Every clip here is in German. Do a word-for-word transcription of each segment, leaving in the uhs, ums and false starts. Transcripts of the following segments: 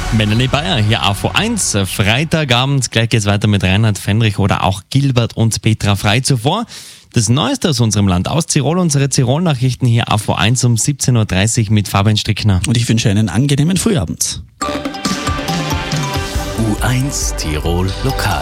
Melanie Bayer hier A V eins. Freitagabend, gleich geht's weiter mit Reinhard Fendrich oder auch Gilbert und Petra Frey. Zuvor das Neueste aus unserem Land, aus Tirol, unsere Tirol-Nachrichten hier A V eins um siebzehn Uhr dreißig mit Fabian Strickner. Und ich wünsche einen angenehmen Frühabend. U eins Tirol Lokal.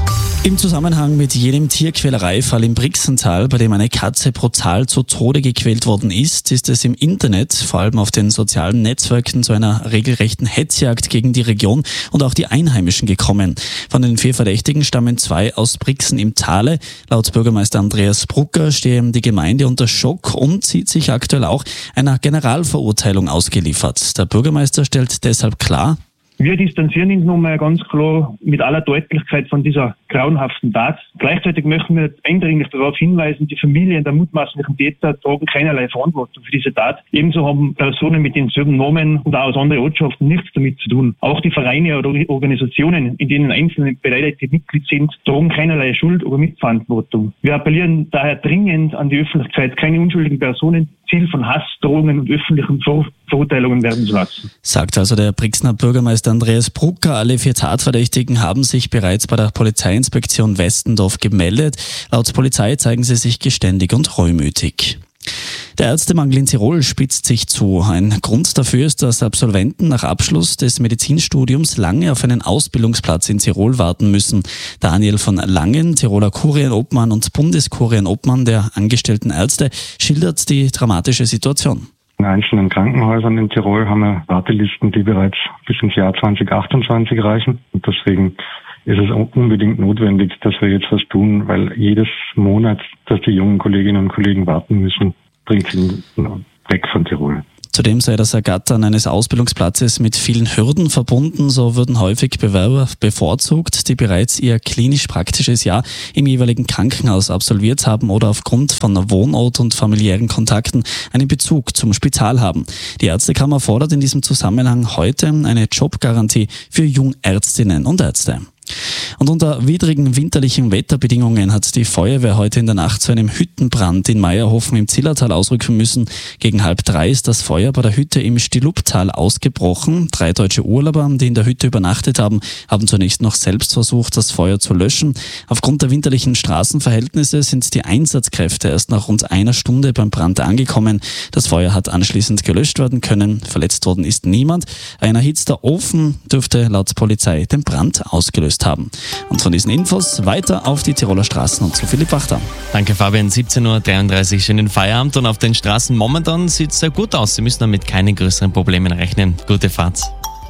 Im Zusammenhang mit jenem Tierquälereifall im Brixental, bei dem eine Katze brutal zu Tode gequält worden ist, ist es im Internet, vor allem auf den sozialen Netzwerken, zu einer regelrechten Hetzjagd gegen die Region und auch die Einheimischen gekommen. Von den vier Verdächtigen stammen zwei aus Brixen im Tale. Laut Bürgermeister Andreas Brucker stehe die Gemeinde unter Schock und sieht sich aktuell auch einer Generalverurteilung ausgeliefert. Der Bürgermeister stellt deshalb klar: Wir distanzieren uns nun mal ganz klar mit aller Deutlichkeit von dieser grauenhaften Tat. Gleichzeitig möchten wir eindringlich darauf hinweisen, die Familien der mutmaßlichen Täter tragen keinerlei Verantwortung für diese Tat. Ebenso haben Personen mit denselben Namen oder aus anderen Ortschaften nichts damit zu tun. Auch die Vereine oder Organisationen, in denen einzelne Beleidigte Mitglied sind, tragen keinerlei Schuld oder Mitverantwortung. Wir appellieren daher dringend an die Öffentlichkeit, keine unschuldigen Personen Ziel von Hass, Drohungen und öffentlichen Ver- Verurteilungen werden zu lassen. Sagt also der Brixener Bürgermeister Andreas Brucker. Alle vier Tatverdächtigen haben sich bereits bei der Polizeiinspektion Westendorf gemeldet. Laut Polizei zeigen sie sich geständig und reumütig. Der Ärztemangel in Tirol spitzt sich zu. Ein Grund dafür ist, dass Absolventen nach Abschluss des Medizinstudiums lange auf einen Ausbildungsplatz in Tirol warten müssen. Daniel von Langen, Tiroler Kurienobmann und Bundeskurienobmann der angestellten Ärzte, schildert die dramatische Situation. In einzelnen Krankenhäusern in Tirol haben wir Wartelisten, die bereits bis ins Jahr zwanzig achtundzwanzig reichen. Und deswegen ist es unbedingt notwendig, dass wir jetzt was tun, weil jedes Monat, dass die jungen Kolleginnen und Kollegen warten müssen, bringt sie weg von Tirol. Zudem sei das Ergattern eines Ausbildungsplatzes mit vielen Hürden verbunden. So würden häufig Bewerber bevorzugt, die bereits ihr klinisch-praktisches Jahr im jeweiligen Krankenhaus absolviert haben oder aufgrund von Wohnort und familiären Kontakten einen Bezug zum Spital haben. Die Ärztekammer fordert in diesem Zusammenhang heute eine Jobgarantie für Jungärztinnen und Ärzte. Und unter widrigen winterlichen Wetterbedingungen hat die Feuerwehr heute in der Nacht zu einem Hüttenbrand in Meierhofen im Zillertal ausrücken müssen. Gegen halb drei ist das Feuer bei der Hütte im Stiluptal ausgebrochen. Drei deutsche Urlauber, die in der Hütte übernachtet haben, haben zunächst noch selbst versucht, das Feuer zu löschen. Aufgrund der winterlichen Straßenverhältnisse sind die Einsatzkräfte erst nach rund einer Stunde beim Brand angekommen. Das Feuer hat anschließend gelöscht werden können. Verletzt worden ist niemand. Ein erhitzter Ofen dürfte laut Polizei den Brand ausgelöst haben. Und von diesen Infos weiter auf die Tiroler Straßen und zu Philipp Wachter. Danke Fabian, siebzehn Uhr dreiunddreißig, schönen Feierabend. Und auf den Straßen momentan sieht es sehr gut aus. Sie müssen damit keine größeren Problemen rechnen. Gute Fahrt.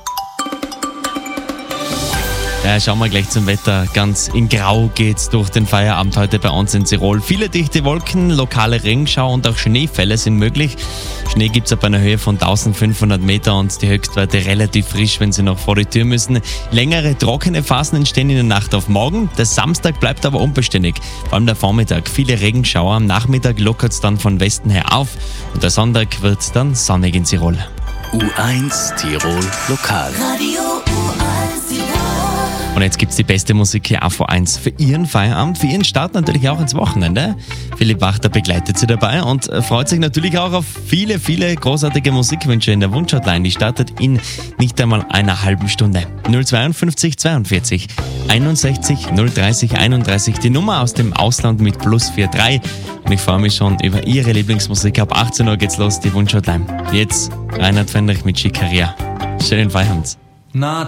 Ja, schauen wir gleich zum Wetter. Ganz in Grau geht's durch den Feierabend heute bei uns in Tirol. Viele dichte Wolken, lokale Regenschau und auch Schneefälle sind möglich. Schnee gibt's ab einer Höhe von eintausendfünfhundert Meter und die Höchstwerte relativ frisch, wenn Sie noch vor die Tür müssen. Längere trockene Phasen entstehen in der Nacht auf morgen. Der Samstag bleibt aber unbeständig. Vor allem der Vormittag. Viele Regenschauer. Am Nachmittag lockert's dann von Westen her auf und der Sonntag wird dann sonnig in Tirol. U eins Tirol Lokal. Radio U eins Tirol. Und jetzt gibt's die beste Musik hier A V eins für Ihren Feierabend, für Ihren Start natürlich auch ins Wochenende. Philipp Wachter begleitet Sie dabei und freut sich natürlich auch auf viele, viele großartige Musikwünsche in der Wunschhotline. Die startet in nicht einmal einer halben Stunde. null zweiundfünfzig zweiundvierzig einundsechzig null dreißig einunddreißig, die Nummer aus dem Ausland mit plus vier drei. Und ich freue mich schon über Ihre Lieblingsmusik. Ab achtzehn Uhr geht's los, die Wunschhotline. Jetzt Reinhard Fendrich mit Schickeria. Schönen Feierabend. Na